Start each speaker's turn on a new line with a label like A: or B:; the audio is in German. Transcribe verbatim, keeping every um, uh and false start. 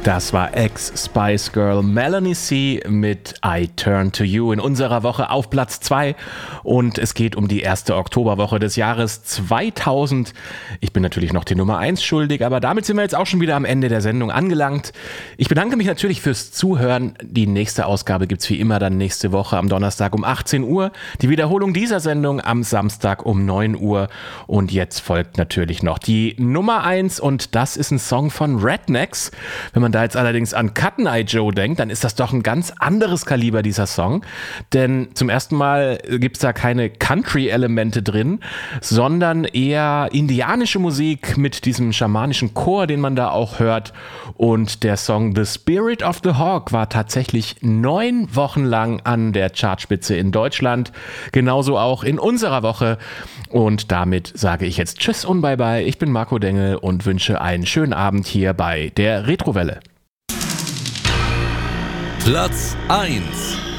A: Das war Ex-Spice Girl Melanie C. mit I Turn to You in unserer Woche auf Platz zwei. Und es geht um die erste Oktoberwoche des Jahres zweitausend. Ich bin natürlich noch die Nummer eins schuldig, aber damit sind wir jetzt auch schon wieder am Ende der Sendung angelangt. Ich bedanke mich natürlich fürs Zuhören. Die nächste Ausgabe gibt's wie immer dann nächste Woche am Donnerstag um achtzehn Uhr. Die Wiederholung dieser Sendung am Samstag um neun Uhr. Und jetzt folgt natürlich noch die Nummer eins und das ist ein Song von Rednex. Wenn man da jetzt allerdings an Cotton Eye Joe denkt, dann ist das doch ein ganz anderes Kaliber, dieser Song. Denn zum ersten Mal gibt's da keine Country-Elemente drin, sondern eher indianische Musik mit diesem schamanischen Chor, den man da auch hört. Und der Song The Spirit of the Hawk war tatsächlich neun Wochen lang an der Chartspitze in Deutschland. Genauso auch in unserer Woche. Und damit sage ich jetzt Tschüss und Bye-bye. Ich bin Marco Dengel und wünsche einen schönen Abend hier bei der Retrowelle.
B: Platz eins.